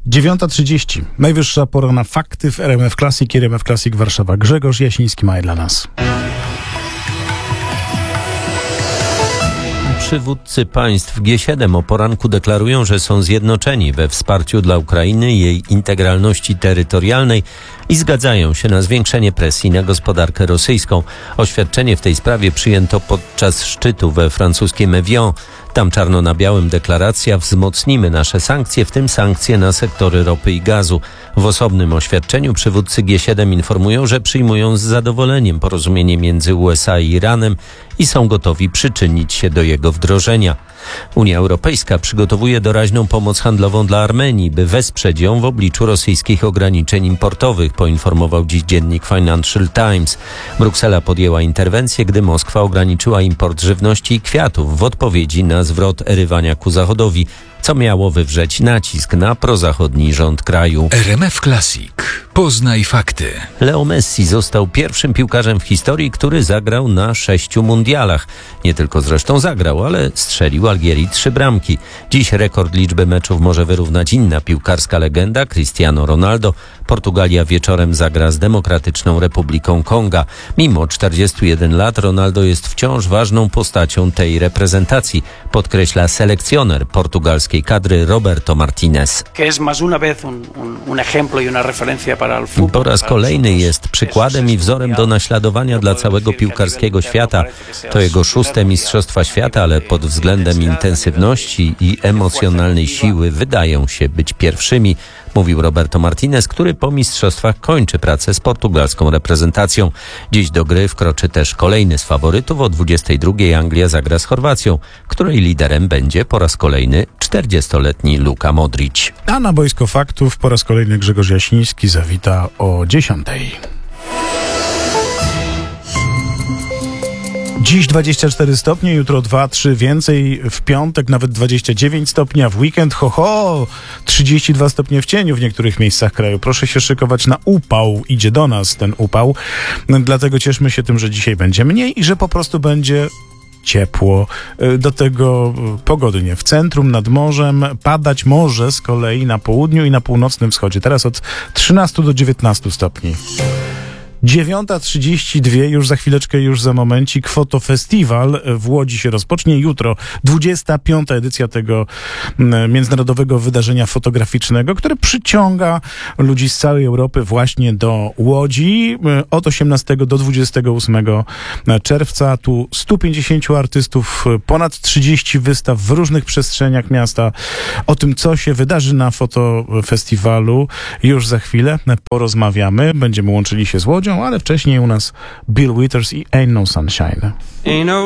9:30. Najwyższa pora na fakty w RMF Classic i RMF Classic Warszawa. Grzegorz Jasiński ma je dla nas. Przywódcy państw G7 o poranku deklarują, że są zjednoczeni we wsparciu dla Ukrainy i jej integralności terytorialnej i zgadzają się na zwiększenie presji na gospodarkę rosyjską. Oświadczenie w tej sprawie przyjęto podczas szczytu we francuskim Evian. Tam czarno na białym deklaracja: wzmocnimy nasze sankcje, w tym sankcje na sektory ropy i gazu. W osobnym oświadczeniu przywódcy G7 informują, że przyjmują z zadowoleniem porozumienie między USA i Iranem i są gotowi przyczynić się do jego wdrożenia. Unia Europejska przygotowuje doraźną pomoc handlową dla Armenii, by wesprzeć ją w obliczu rosyjskich ograniczeń importowych, poinformował dziś dziennik Financial Times. Bruksela podjęła interwencję, gdy Moskwa ograniczyła import żywności i kwiatów w odpowiedzi na zwrot erywania ku Zachodowi, co miało wywrzeć nacisk na prozachodni rząd kraju. RMF Classic. Poznaj fakty. Leo Messi został pierwszym piłkarzem w historii, który zagrał na 6 mundialach. Nie tylko zresztą zagrał, ale strzelił Algierii 3 bramki. Dziś rekord liczby meczów może wyrównać inna piłkarska legenda, Cristiano Ronaldo. Portugalia wieczorem zagra z Demokratyczną Republiką Konga. Mimo 41 lat Ronaldo jest wciąż ważną postacią tej reprezentacji, podkreśla selekcjoner portugalskiej kadry Roberto Martinez. Po raz kolejny jest przykładem i wzorem do naśladowania dla całego piłkarskiego świata. To jego 6. Mistrzostwa Świata, ale pod względem intensywności i emocjonalnej siły wydają się być pierwszymi, mówił Roberto Martinez, który po mistrzostwach kończy pracę z portugalską reprezentacją. Dziś do gry wkroczy też kolejny z faworytów. O 22:00 Anglia zagra z Chorwacją, której liderem będzie po raz kolejny 40-letni Luka Modrić. A na boisko faktów po raz kolejny Grzegorz Jasiński zawita o 10:00. Dziś 24 stopnie, jutro 2-3 więcej, w piątek nawet 29 stopni, a w weekend 32 stopnie w cieniu w niektórych miejscach kraju. Proszę się szykować na upał. Idzie do nas ten upał. Dlatego cieszmy się tym, że dzisiaj będzie mniej i że po prostu będzie ciepło. Do tego pogodnie. W centrum, nad morzem, padać może z kolei na południu i na północnym wschodzie. Teraz od 13 do 19 stopni. 9:32, już za chwileczkę, już za momencik, Fotofestiwal w Łodzi się rozpocznie. Jutro 25. edycja tego międzynarodowego wydarzenia fotograficznego, które przyciąga ludzi z całej Europy właśnie do Łodzi. Od 18 do 28 czerwca. Tu 150 artystów, ponad 30 wystaw w różnych przestrzeniach miasta. O tym, co się wydarzy na Fotofestiwalu, już za chwilę porozmawiamy. Będziemy łączyli się z Łodzią, ale wcześniej u nas Bill Withers i Ain't No Sunshine.